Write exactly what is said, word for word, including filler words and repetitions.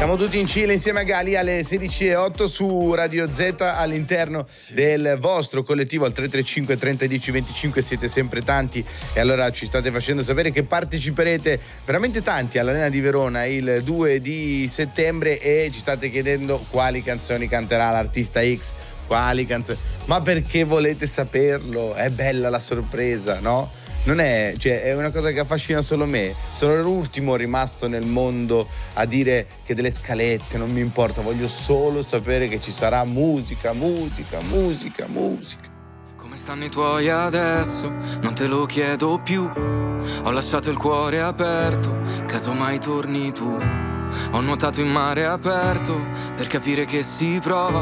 Siamo tutti in Cile insieme a Gali alle sedici e otto su Radio Z all'interno sì. del vostro collettivo al tre tre cinque trenta dieci venticinque. Siete sempre tanti e allora ci state facendo sapere che parteciperete veramente tanti all'Arena di Verona il due di settembre e ci state chiedendo quali canzoni canterà l'artista X, quali canzoni, ma perché volete saperlo? È bella la sorpresa, no? Non è, cioè, è una cosa che affascina solo me. Sono l'ultimo rimasto nel mondo a dire che delle scalette non mi importa, voglio solo sapere che ci sarà musica, musica, musica, musica. Come stanno i tuoi adesso? Non te lo chiedo più. Ho lasciato il cuore aperto, caso mai torni tu. Ho nuotato in mare aperto per capire che si prova